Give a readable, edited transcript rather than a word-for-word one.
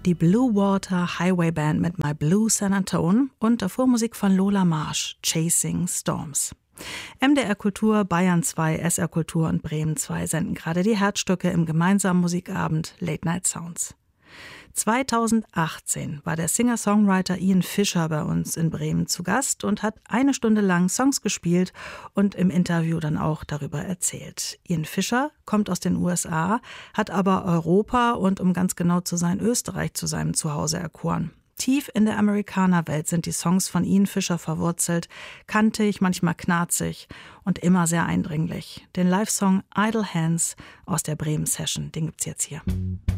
die Blue Water Highway Band mit My Blue San Antone und davor Musik von Lola Marsch, Chasing Storms. MDR Kultur, Bayern 2, SR Kultur und Bremen 2 senden gerade die Herzstücke im gemeinsamen Musikabend Late Night Sounds. 2018 war der Singer-Songwriter Ian Fischer bei uns in Bremen zu Gast und hat 1 Stunde lang Songs gespielt und im Interview dann auch darüber erzählt. Ian Fischer kommt aus den USA, hat aber Europa und um ganz genau zu sein Österreich zu seinem Zuhause erkoren. Tief in der Amerikanerwelt sind die Songs von Ian Fischer verwurzelt, kantig, manchmal knarzig und immer sehr eindringlich. Den Live-Song Idle Hands aus der Bremen-Session, den gibt's jetzt hier.